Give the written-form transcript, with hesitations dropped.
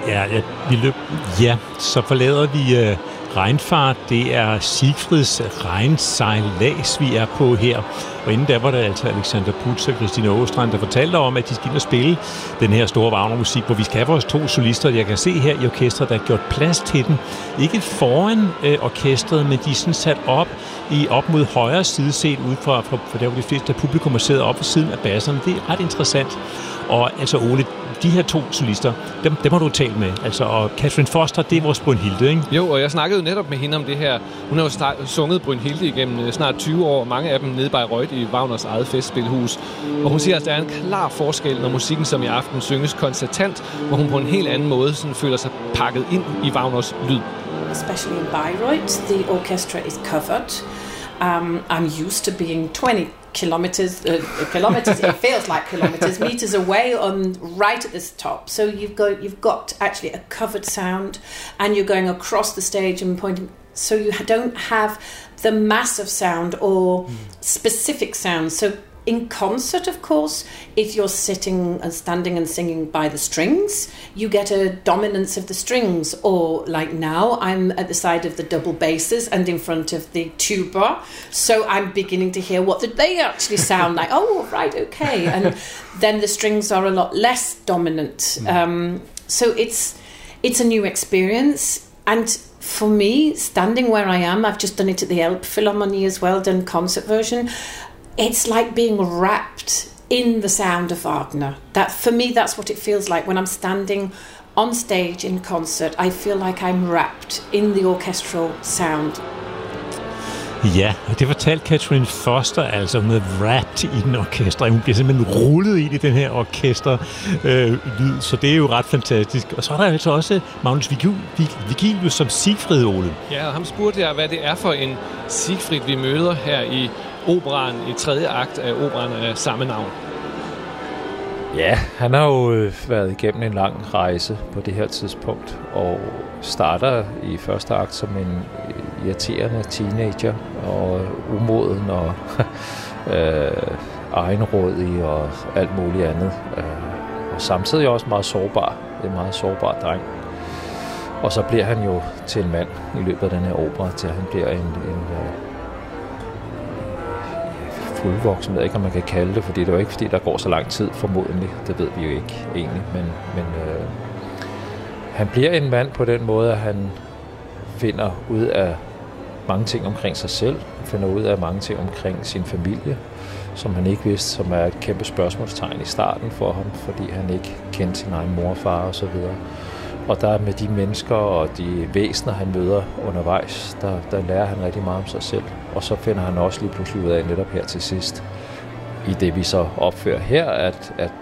Så forlader vi Regnfart. Det er Siegfrieds regnsejlads, vi er på her. Og inden der var der altså Alexander Putz og Christina Åstrand, der fortalte om, at de skal ind og spille den her store Wagner-musik, hvor vi skal have vores 2 solister. Jeg kan se her i orkestret, der er gjort plads til den. Ikke foran orkestret, men de er sådan sat op mod højre side set ud fra der, hvor de fleste af publikum sidder op ved siden af basserne. Det er ret interessant. Og altså Ole, de her 2 solister, dem har du talt med. Altså, og Catherine Foster, det er vores Brynhilde, ikke? Jo, og jeg snakkede jo netop med hende om det her. Hun har jo sunget Brynhilde igennem snart 20 år, mange af dem nede i Bayreuth i Wagners eget festspilhus. Og hun siger, at der er en klar forskel, når musikken som i aften synges koncertant, hvor hun på en helt anden måde sådan føler sig pakket ind i Wagners lyd. Especially in Bayreuth, the orchestra is covered. I'm used to being 20 kilometers, it feels like kilometers, meters away right at this top. So you've got actually a covered sound, and you're going across the stage and pointing. So you don't have the massive sound or specific sound. So in concert, of course, if you're sitting and standing and singing by the strings, you get a dominance of the strings. Or like now, I'm at the side of the double basses and in front of the tuba. So I'm beginning to hear what they actually sound like. Oh, right, okay. And then the strings are a lot less dominant. So it's a new experience. And for me, standing where I am, I've just done it at the Elbphilharmonie as well, done concert version. It's like being wrapped in the sound of Wagner. That for me, that's what it feels like when I'm standing on stage in concert. I feel like I'm wrapped in the orchestral sound. Ja, og det fortalte Catherine Foster, altså hun er wrapped i den orkester. Hun bliver simpelthen rullet ind i den her orkester-lyd, så det er jo ret fantastisk. Og så er der altså også Magnus Vigilius som Siegfried, Ole. Ja, og ham spurgte jeg, hvad det er for en Siegfried, vi møder her i operaen, i 3. akt af operaen af samme navn. Ja, han har jo været igennem en lang rejse på det her tidspunkt, og starter i første akt som en irriterende teenager, og umoden og egenrådig og alt muligt andet. Og samtidig også meget sårbar. Det er en meget sårbar dreng. Og så bliver han jo til en mand i løbet af den her opera, til han bliver en fuldvoksen, jeg ved ikke, om man kan kalde det, fordi det er jo ikke, fordi der går så lang tid, formodentlig. Det ved vi jo ikke egentlig, men han bliver en mand på den måde, at han finder ud af mange ting omkring sig selv, finder ud af mange ting omkring sin familie, som han ikke vidste, som er et kæmpe spørgsmålstegn i starten for ham, fordi han ikke kendte sin egen mor og far og så videre. Og der med de mennesker og de væsener, han møder undervejs, der lærer han rigtig meget om sig selv. Og så finder han også lige pludselig ud af netop her til sidst, i det vi så opfører her, at